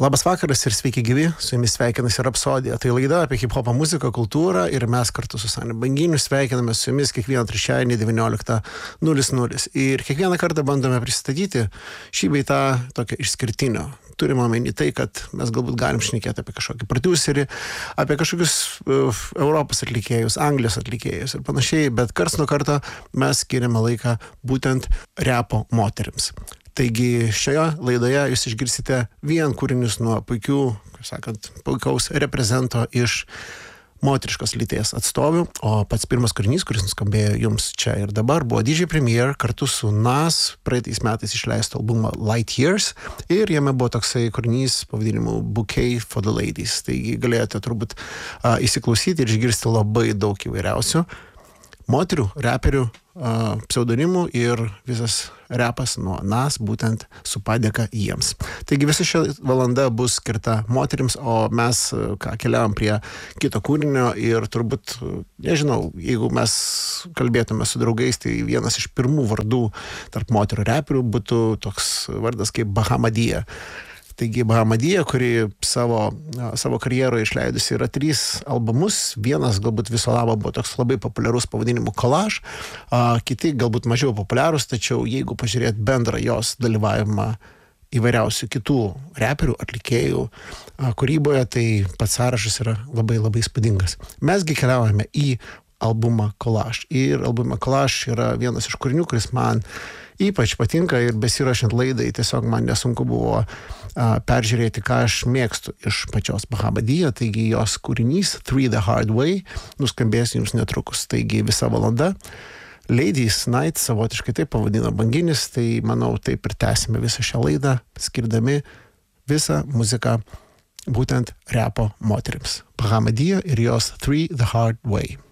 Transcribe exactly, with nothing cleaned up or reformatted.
Labas vakaras ir sveiki gyvi, su jumis sveikinasi Rapsodija. Tai laida apie hip-hopą muziką, kultūrą ir mes kartu su Saniu Banginiu sveikiname su jumis kiekvieną trečiadienį devynioliktą nulis nulis. Ir kiekvieną kartą bandome pristatyti šį bei tą tokio išskirtinio. Turime omeny tai, kad mes galbūt galim šnekėti apie kažkokį producerį, apie kažkokius uh, Europos atlikėjus, Anglijos atlikėjus ir panašiai, bet karts nuo karto mes skiriame laiką būtent repo moterims. Taigi šioje laidoje jūs išgirsite vien kūrinius nuo puikių, kaip sakant, puikaus reprezento iš moteriškos lyties atstovių, o pats pirmas kūrinys, kuris nuskambėjo jums čia ir dabar, buvo D J Premier kartu su N A S praeitais metais išleisto albumą Light Years ir jame buvo toksai kūrinys pavadinimu Bouquet for the Ladies. Taigi galėjote turbūt uh, įsiklausyti ir išgirsti labai daug įvairiausių moterių, reperių, uh, pseudonimų ir visas repas nuo N A S būtent su padėka jiems. Taigi visa ši valanda bus skirta moterims, o mes ką, keliavom prie kito kūrinio ir turbūt, nežinau, jeigu mes kalbėtume su draugais, tai vienas iš pirmų vardų tarp moterų reperių būtų toks vardas kaip Bahamadia. Taigi Bahamadia, kuri savo, savo karjeroje išleidusi yra trys albumus, vienas galbūt viso labo buvo toks labai populiarus pavadinimu Collage, a, kiti galbūt mažiau populiarus, tačiau jeigu pažiūrėt bendrą jos dalyvavimą įvairiausių kitų reperių, atlikėjų a, kūryboje, tai pats sąrašas yra labai labai įspūdingas. Mesgi keliaujame į albumą Collage ir albumą Collage yra vienas iš kūrinių, kuris man ypač patinka ir besirašant laidai tiesiog man nesunku buvo a, peržiūrėti, ką aš mėgstu iš pačios Bahamadia, taigi jos kūrinys Three the Hard Way nuskambės jums netrukus, taigi visa valanda. Ladies Night savotiškai taip pavadino Banginis, tai manau taip ir tęsime visą šią laidą, skirdami visą muziką būtent repo moterims. Bahamadia ir jos Three the Hard Way.